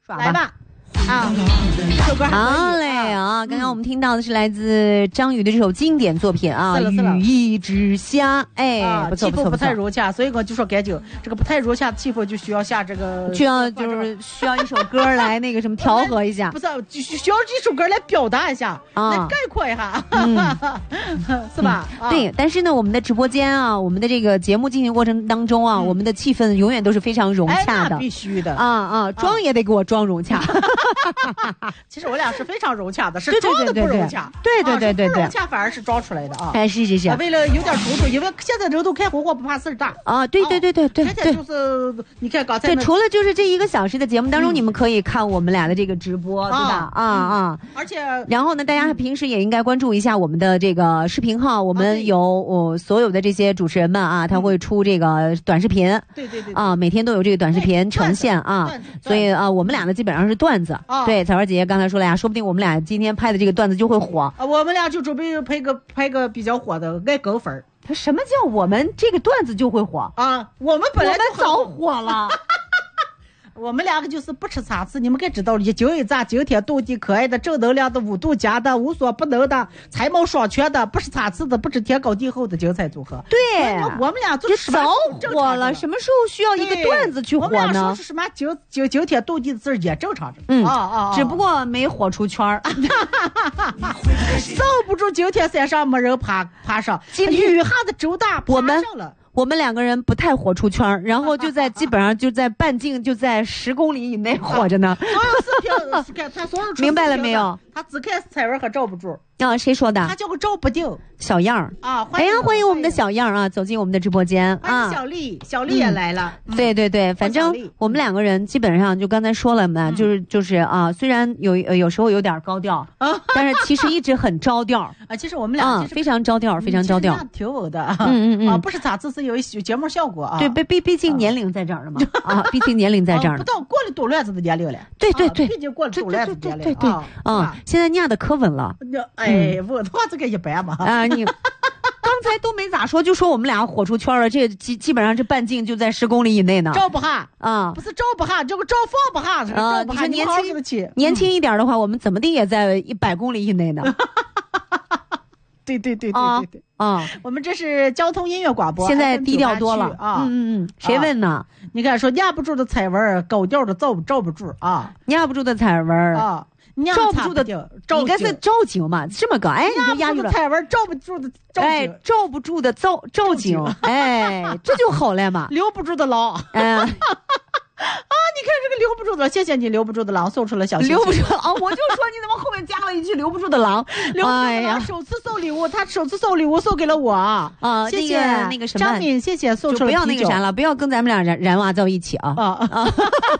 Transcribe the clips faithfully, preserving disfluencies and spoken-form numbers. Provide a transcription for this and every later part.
耍吧来吧。啊，这首歌好嘞啊！刚刚我们听到的是来自张宇的这首经典作品啊，《雨一直下》。哎， 啊、 不错不错， 不太融洽，所以我就说赶紧这个不太融洽的气氛就需要下这个， 需要就是需要一首歌来那个什么调和一下， 不是，就需要这首歌来表达一下，啊、来概括一下，嗯、是吧、 嗯？对，但是呢，我们的直播间啊，我们的这个节目进行过程当中啊，嗯、我们的气氛永远都是非常融洽的， 哎、必须的啊啊，装也得给我装融洽。 其实我俩是非常融洽的，是装的不融洽。 对对对对对， 不融洽反而是装出来的啊！ 哎，是是是， 为了有点冲突，因为现在人都开火火不怕事儿大啊！对对对对对， 天天就是你看刚才对，除了就是这一个小时的节目当中，你们可以看我们俩的这个直播，对吧？啊啊！ 而且， 然后呢，大家平时也应该关注一下我们的这个视频号，我们有我所有的这些主持人们啊，他会出这个短视频， 对对对， 啊，每天都有这个短视频呈现啊，所以啊，我们俩呢基本上是段子，对，彩花姐姐刚才说了呀，说不定我们俩今天拍的这个段子就会火啊，我们俩就准备拍个拍个比较火的爱梗粉。 他什么叫我们这个段子就会火啊？我们本来就早火了。 我们两个就是不吃擦次，你们该知道了，一惊一乍，惊天动地，可爱的，正能量的，五度家的，无所不能的，才貌双全的，不是擦次的，不知天高地厚的精彩组合。 对， 我们俩就是早火了，什么时候需要一个段子去火呢？ 我们俩说是什么惊惊惊天动地的字也正常着。 嗯啊啊， 只不过没火出圈儿。 受不住惊天山上没人爬爬上，雨下的周大爬上了。 我们两个人不太火出圈，然后就在基本上就在半径就在十公里以内火着呢。 所有视频，他所有明白了没有？ 他只看彩文和罩不住。 啊，谁说的？ 他叫个罩不定。 小样儿啊！ 哎呀，欢迎我们的小样儿啊，走进我们的直播间啊！ 小丽，小丽也来了。 嗯、对对对，反正我们两个人基本上就刚才说了嘛， 嗯、 就是就是啊，虽然有有时候有点高调，啊、但是其实一直很着调啊。其实我们俩啊非常着调，非常着调， 挺稳的。 嗯嗯嗯， 啊，不是咋，这是有节目效果啊。 对，毕毕毕竟年龄在这儿了嘛啊，毕竟年龄在这儿了， 不到过了多乱子的年龄了。 对对对， 毕竟过了多乱子的年龄。 对对啊，现在压的可稳了。 哎，稳的话这个一般嘛。 啊，你刚才都没咋说，就说我们俩火出圈了，这基基本上这半径就在十公里以内呢。 照不下啊， 不是照不下，这个照放不下， 啊， 你说年轻年轻一点的话，我们怎么的也在一百公里以内呢。 对对对对对对啊！ 我们这是交通音乐广播， 现在低调多了啊！ 嗯嗯嗯，谁问呢？ 你看说压不住的彩文，高调的罩罩不住啊！ 压不住的彩文啊， 罩不住的应该是赵景嘛，这么个哎，你就压住了彩文，罩不住的哎，罩不住的赵赵景，哎，这就好了嘛， 留不住的狼， 哎。 啊！你看这个留不住的，谢谢你留不住的狼送出了小心心。 留不住啊！我就说你怎么后面加了一句留不住的狼？ 留不住的狼首次送礼物，他首次送礼物送给了我啊！ 啊， 谢谢那个什么张敏，谢谢送出了不要那个啥了，不要跟咱们俩燃燃娃在一起啊！啊啊！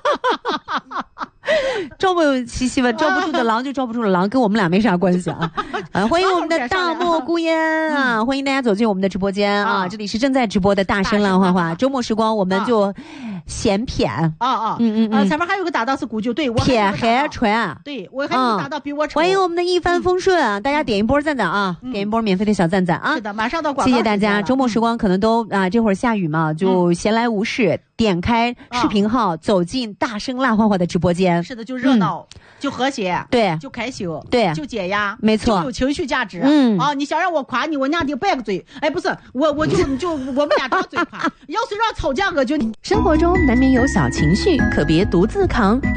罩不西西吧，罩不住的狼就罩不住的狼，跟我们俩没啥关系啊！啊，欢迎我们的大漠孤烟啊！欢迎大家走进我们的直播间啊！这里是正在直播的大声浪花花周末时光，我们就闲谝啊啊， 嗯嗯嗯，前面还有个搭档是古旧，对我撇海船， 对我还有个搭档比我欢迎我们的一帆风顺啊！大家点一波赞赞啊，点一波免费的小赞赞啊！ 是的，马上到广告，谢谢大家。周末时光可能都啊，这会儿下雨嘛，就闲来无事，点开视频号，走进大声辣花花的直播间。 是的，就热闹，就和谐， 对， 就开心， 对， 就解压， 没错， 就有情绪价值。 嗯啊，你想让我夸你，我俩顶掰个嘴，哎，不是，我我就就我们俩张嘴夸，要是让吵架，我就生活中难免有小情绪，可别独自扛。